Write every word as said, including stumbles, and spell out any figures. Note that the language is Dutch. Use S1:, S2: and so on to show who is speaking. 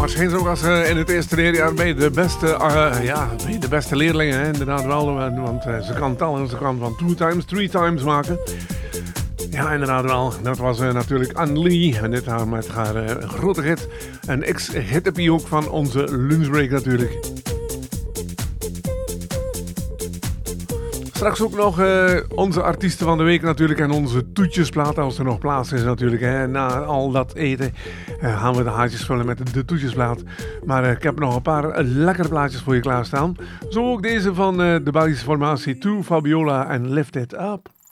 S1: Waarschijnlijk ook als uh, in het eerste leerjaar bij de beste, uh, ja, bij de beste leerlingen, hè, inderdaad wel. Want uh, ze kan tellen, ze kan van two times, three times maken. Ja, inderdaad wel. Dat was uh, natuurlijk Anne-Lee. En dit haar met haar uh, grote hit. Een ex-hittepie ook van onze lunchbreak natuurlijk. Straks ook nog uh, onze artiesten van de week natuurlijk. En onze toetjesplaat, als er nog plaats is natuurlijk. Hè. Na al dat eten uh, gaan we de haartjes vullen met de, de toetjesplaat. Maar uh, ik heb nog een paar uh, lekkere plaatjes voor je klaarstaan. Zo ook deze van uh, de Belgische formatie To Fabiola en Lift It Up.